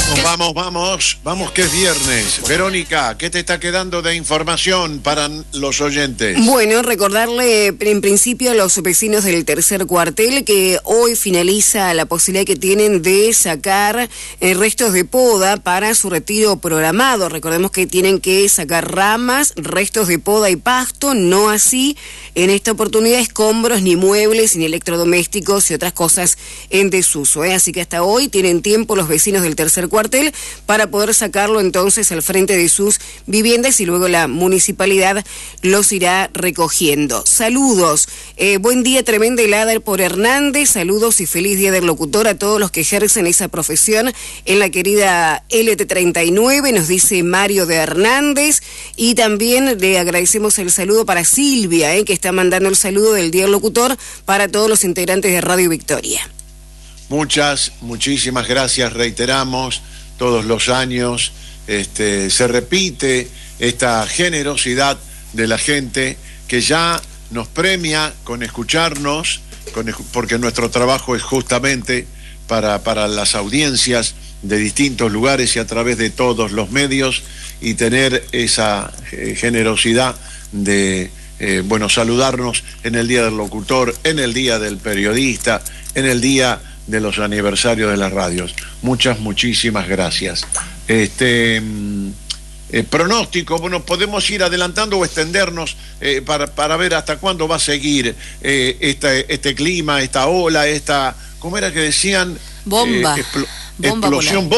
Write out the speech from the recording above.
Vamos, que es viernes. Verónica, ¿qué te está quedando de información para los oyentes? Bueno, recordarle en principio a los vecinos del tercer cuartel que hoy finaliza la posibilidad que tienen de sacar restos de poda para su retiro programado. Recordemos que tienen que sacar ramas, restos de poda y pasto, no así en esta oportunidad escombros, ni muebles, ni electrodomésticos y otras cosas en desuso. Así que hasta hoy tienen tiempo los vecinos del tercer cuartel para poder sacarlo entonces al frente de sus viviendas y luego la municipalidad los irá recogiendo. Saludos, buen día, tremenda helada por Hernández, saludos y feliz día del locutor a todos los que ejercen esa profesión en la querida LT39, nos dice Mario de Hernández, y también le agradecemos el saludo para Silvia, que está mandando el saludo del día del locutor para todos los integrantes de Radio Victoria. Muchísimas gracias, reiteramos, todos los años se repite esta generosidad de la gente que ya nos premia con escucharnos, porque nuestro trabajo es justamente para las audiencias de distintos lugares y a través de todos los medios, y tener esa generosidad de saludarnos en el Día del Locutor, en el Día del Periodista, en el Día de los aniversarios de las radios. Muchísimas gracias. Pronóstico, podemos ir adelantando o extendernos para ver hasta cuándo va a seguir este clima, esta ola, ¿cómo era que decían? Bomba. Explosión.